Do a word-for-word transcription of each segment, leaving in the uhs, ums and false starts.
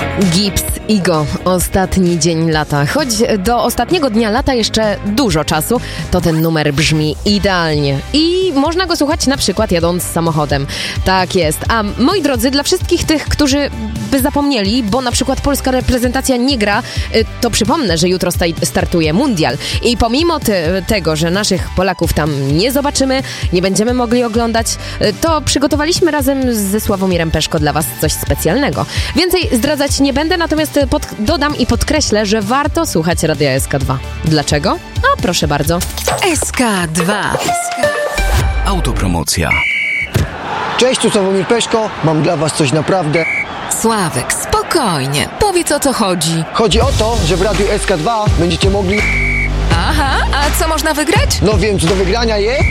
Gips Igo, ostatni dzień lata. Choć do ostatniego dnia lata jeszcze dużo czasu, to ten numer brzmi idealnie. I można go słuchać na przykład jadąc samochodem. Tak jest. A moi drodzy, dla wszystkich tych, którzy by zapomnieli, bo na przykład polska reprezentacja nie gra, to przypomnę, że jutro sta- startuje mundial. I pomimo te- tego, że naszych Polaków tam nie zobaczymy, nie będziemy mogli oglądać, to przygotowaliśmy razem ze Sławomirem Peszko dla was coś specjalnego. Więcej zdradzać nie będę, natomiast pod- dodam i podkreślę, że warto słuchać Radia S K dwa. Dlaczego? A proszę bardzo. S K dwa. Autopromocja. Cześć, tu Sławomir Peszko. Mam dla was coś naprawdę... Sławek, spokojnie. Powiedz, o co chodzi. Chodzi o to, że w Radiu S K dwa będziecie mogli... Aha, a co można wygrać? No wiem, co do wygrania jest...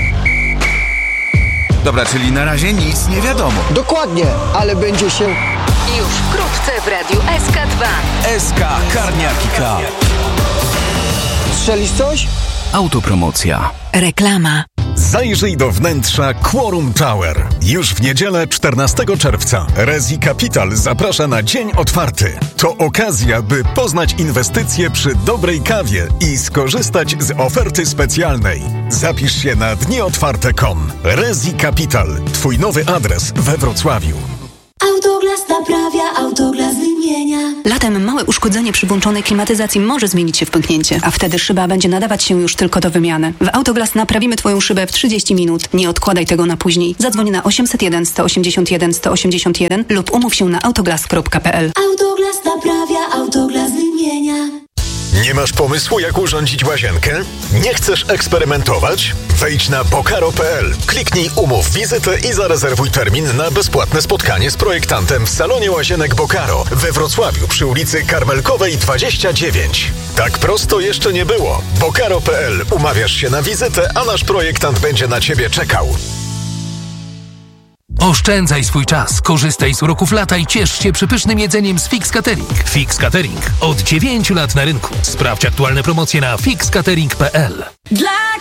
Dobra, czyli na razie nic nie wiadomo. Dokładnie, ale będzie się... Już wkrótce w Radiu S K dwa. S K Karniaki K. Strzelisz coś? Autopromocja. Reklama. Zajrzyj do wnętrza Quorum Tower. Już w niedzielę czternastego czerwca Rezi Capital zaprasza na dzień otwarty. To okazja, by poznać inwestycje przy dobrej kawie i skorzystać z oferty specjalnej. Zapisz się na dni otwarte kropka com. Rezi Capital. Twój nowy adres we Wrocławiu. Autoglas naprawia, Autoglas wymienia. Latem małe uszkodzenie przy włączonej klimatyzacji może zmienić się w pęknięcie, a wtedy szyba będzie nadawać się już tylko do wymiany. W Autoglas naprawimy Twoją szybę w trzydzieści minut. Nie odkładaj tego na później. Zadzwoń na osiemset jeden, sto osiemdziesiąt jeden, sto osiemdziesiąt jeden lub umów się na autoglas kropka p l. Autoglas naprawia, Autoglas wymienia. Nie masz pomysłu, jak urządzić łazienkę? Nie chcesz eksperymentować? Wejdź na bokaro kropka p l, kliknij umów wizytę i zarezerwuj termin na bezpłatne spotkanie z projektantem w salonie łazienek Bokaro we Wrocławiu przy ulicy Karmelkowej dwadzieścia dziewięć. Tak prosto jeszcze nie było. bokaro kropka p l. Umawiasz się na wizytę, a nasz projektant będzie na ciebie czekał. Oszczędzaj swój czas, korzystaj z uroków lata i ciesz się przepysznym jedzeniem z Fix Catering. Fix Catering. Od dziewięciu lat na rynku. Sprawdź aktualne promocje na fix catering kropka p l. Dla